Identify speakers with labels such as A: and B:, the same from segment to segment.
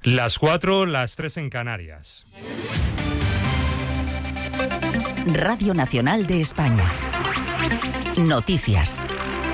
A: Las 4, las 3 en Canarias.
B: Radio Nacional de España. Noticias.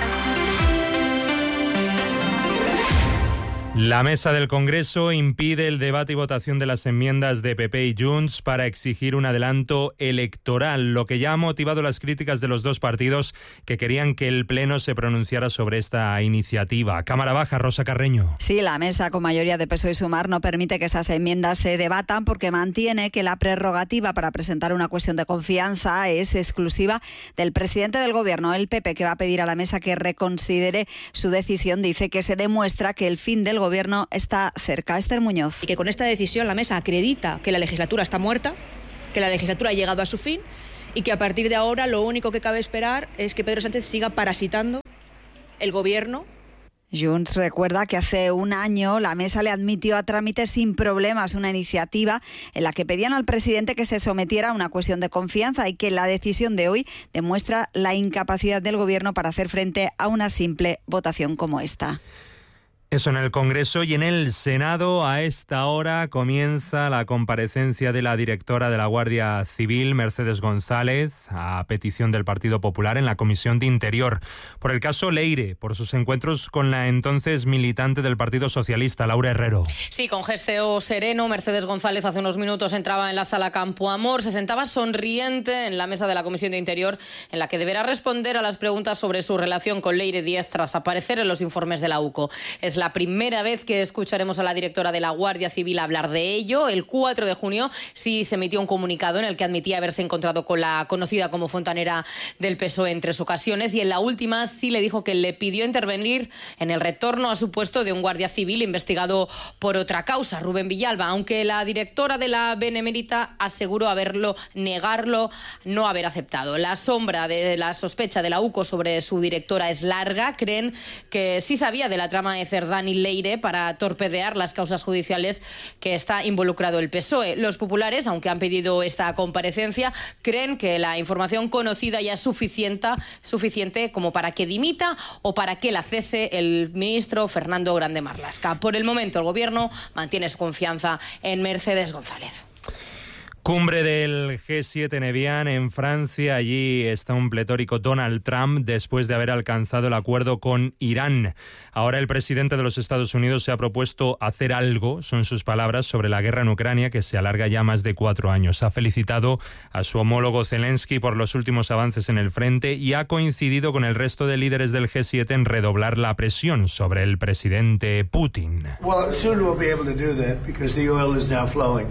A: La mesa del Congreso impide el debate y votación de las enmiendas de PP y Junts para exigir un adelanto electoral, lo que ya ha motivado las críticas de los dos partidos que querían que el Pleno se pronunciara sobre esta iniciativa. Cámara Baja, Rosa Carreño.
C: Sí, la mesa con mayoría de PSOE y Sumar no permite que esas enmiendas se debatan porque mantiene que la prerrogativa para presentar una cuestión de confianza es exclusiva del presidente del Gobierno. El PP, que va a pedir a la mesa que reconsidere su decisión, dice que se demuestra que el fin del Gobierno está cerca. Esther Muñoz.
D: Y que con esta decisión la mesa acredita que la legislatura está muerta, que la legislatura ha llegado a su fin y que a partir de ahora lo único que cabe esperar es que Pedro Sánchez siga parasitando el Gobierno.
C: Junts recuerda que hace un año la mesa le admitió a trámite sin problemas una iniciativa en la que pedían al presidente que se sometiera a una cuestión de confianza y que la decisión de hoy demuestra la incapacidad del Gobierno para hacer frente a una simple votación como esta.
A: Eso en el Congreso. Y en el Senado, a esta hora, comienza la comparecencia de la directora de la Guardia Civil, Mercedes González, a petición del Partido Popular en la Comisión de Interior, por el caso Leire, por sus encuentros con la entonces militante del Partido Socialista, Laura Herrero.
E: Sí, con gesto sereno, Mercedes González hace unos minutos entraba en la sala Campo Amor, se sentaba sonriente en la mesa de la Comisión de Interior, en la que deberá responder a las preguntas sobre su relación con Leire Díez tras aparecer en los informes de la UCO. Es la primera vez que escucharemos a la directora de la Guardia Civil hablar de ello. El 4 de junio sí se emitió un comunicado en el que admitía haberse encontrado con la conocida como fontanera del PSOE en 3 ocasiones, y en la última sí le dijo que le pidió intervenir en el retorno a su puesto de un guardia civil investigado por otra causa, Rubén Villalba, aunque la directora de la Benemérita aseguró negarlo, no haber aceptado. La sombra de la sospecha de la UCO sobre su directora es larga. Creen que sí sabía de la trama de Cerdán y Leire para torpedear las causas judiciales que está involucrado el PSOE. Los populares, aunque han pedido esta comparecencia, creen que la información conocida ya es suficiente como para que dimita o para que la cese el ministro Fernando Grande Marlaska. Por el momento, el Gobierno mantiene su confianza en Mercedes González.
A: Cumbre del G7 en Evian, en Francia. Allí está un pletórico Donald Trump después de haber alcanzado el acuerdo con Irán. Ahora el presidente de los Estados Unidos se ha propuesto hacer algo, son sus palabras, sobre la guerra en Ucrania, que se alarga ya más de 4 años. Ha felicitado a su homólogo Zelensky por los últimos avances en el frente y ha coincidido con el resto de líderes del G7 en redoblar la presión sobre el presidente Putin.
F: Well, soon we'll be able to do that because the oil is now flowing.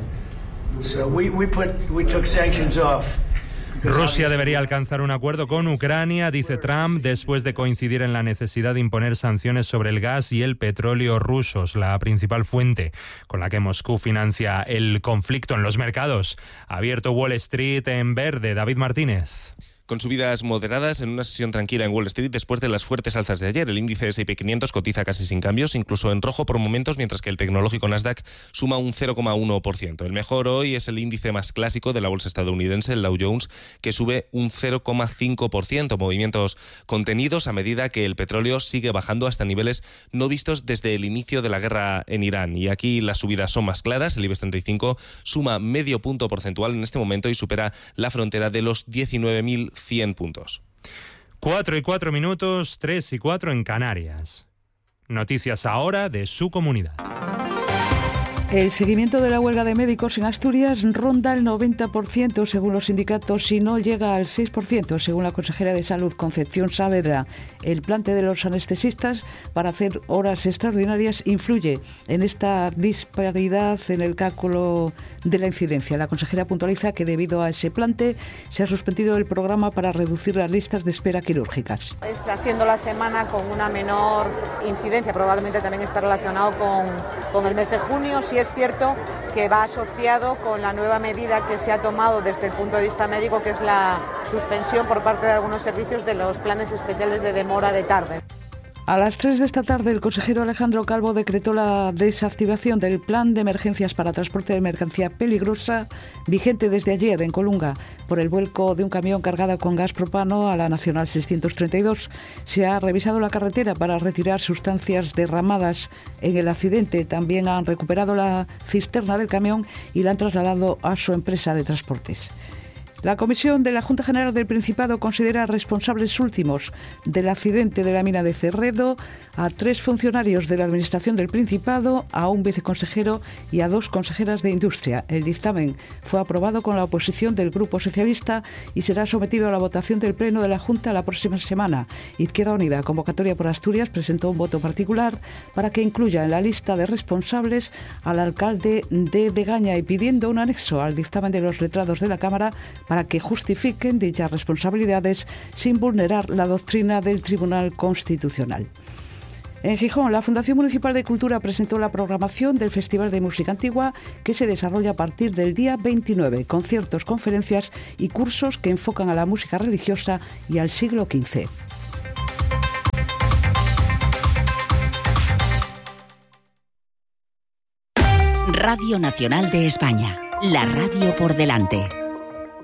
F: So we took sanctions off.
A: Rusia debería alcanzar un acuerdo con Ucrania, dice Trump, después de coincidir en la necesidad de imponer sanciones sobre el gas y el petróleo rusos, la principal fuente con la que Moscú financia el conflicto. En los mercados, ha abierto Wall Street en verde. David Martínez.
G: Con subidas moderadas en una sesión tranquila en Wall Street después de las fuertes alzas de ayer. El índice S&P 500 cotiza casi sin cambios, incluso en rojo por momentos, mientras que el tecnológico Nasdaq suma un 0,1%. El mejor hoy es el índice más clásico de la bolsa estadounidense, el Dow Jones, que sube un 0,5%. Movimientos contenidos a medida que el petróleo sigue bajando hasta niveles no vistos desde el inicio de la guerra en Irán. Y aquí las subidas son más claras. El IBEX 35 suma medio punto porcentual en este momento y supera la frontera de los 19.100 puntos.
A: 4 y 4 minutos, 3 y 4 en Canarias. Noticias ahora de su comunidad.
H: El seguimiento de la huelga de médicos en Asturias ronda el 90% según los sindicatos y no llega al 6% según la consejera de Salud, Concepción Saavedra. El plante de los anestesistas para hacer horas extraordinarias influye en esta disparidad en el cálculo de la incidencia. La consejera puntualiza que debido a ese plante se ha suspendido el programa para reducir las listas de espera quirúrgicas.
I: Está siendo la semana con una menor incidencia, probablemente también está relacionado con el mes de junio. Sí es cierto que va asociado con la nueva medida que se ha tomado desde el punto de vista médico, que es la suspensión por parte de algunos servicios de los planes especiales de demora de tarde.
H: A las 3 de esta tarde, el consejero Alejandro Calvo decretó la desactivación del plan de emergencias para transporte de mercancía peligrosa, vigente desde ayer en Colunga, por el vuelco de un camión cargado con gas propano a la Nacional 632. Se ha revisado la carretera para retirar sustancias derramadas en el accidente. También han recuperado la cisterna del camión y la han trasladado a su empresa de transportes. La Comisión de la Junta General del Principado considera responsables últimos del accidente de la mina de Cerredo a 3 funcionarios de la Administración del Principado, a un viceconsejero y a 2 consejeras de Industria. El dictamen fue aprobado con la oposición del Grupo Socialista y será sometido a la votación del Pleno de la Junta la próxima semana. Izquierda Unida, Convocatoria por Asturias, presentó un voto particular para que incluya en la lista de responsables al alcalde de Degaña y pidiendo un anexo al dictamen de los letrados de la Cámara para que justifiquen dichas responsabilidades sin vulnerar la doctrina del Tribunal Constitucional. En Gijón, la Fundación Municipal de Cultura presentó la programación del Festival de Música Antigua que se desarrolla a partir del día 29, conciertos, conferencias y cursos que enfocan a la música religiosa y al siglo XV.
B: Radio Nacional de España, la radio por delante.